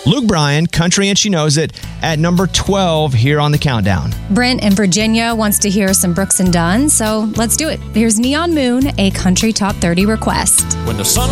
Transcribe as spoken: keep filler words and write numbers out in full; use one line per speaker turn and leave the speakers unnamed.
Luke Bryan, Country and She Knows It, at number twelve here on the countdown.
Brent in Virginia wants to hear some Brooks and Dunn, so let's do it. Here's Neon Moon, a country top thirty request.
When the sun